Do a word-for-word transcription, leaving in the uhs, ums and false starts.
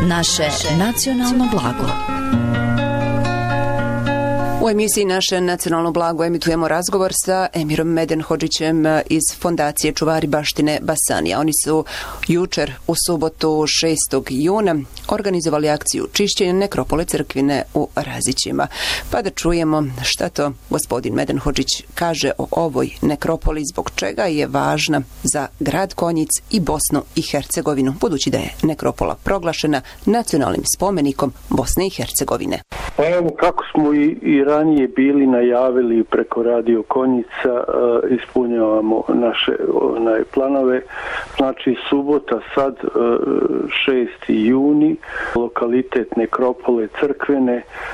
Naše nacionalno blago. U emisiji Naše nacionalno blago emitujemo razgovor sa Emirom Medenhodžićem iz Fondacije Čuvari baštine Basanija. Oni su jučer u subotu šestog juna organizovali akciju čišćenja nekropole crkvine u Razićima. Pa da čujemo šta to gospodin Medenhodžić kaže o ovoj nekropoli, zbog čega je važna za grad Konjic i Bosnu i Hercegovinu, budući da je nekropola proglašena nacionalnim spomenikom Bosne i Hercegovine. Pa evo, kako smo i, i ranije bili najavili preko Radio Konjica, uh, ispunjavamo naše onaj, planove. Znači, subota sad, uh, šesti juni, lokalitet nekropole crkvene,